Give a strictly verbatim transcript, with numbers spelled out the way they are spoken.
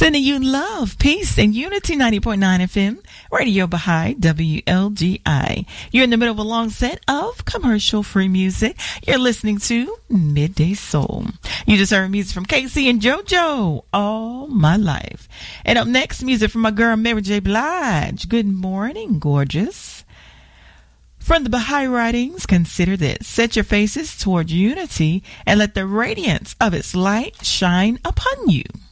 Sending you love, peace, and unity. Ninety point nine F M, Radio Baha'i, W L G I. You're in the middle of a long set of commercial-free music. You're listening to Midday Soul. You just heard music from Casey and JoJo all my life. And up next, music from my girl Mary J. Blige. Good morning, gorgeous. From the Baha'i writings, consider this. Set your faces toward unity and let the radiance of its light shine upon you.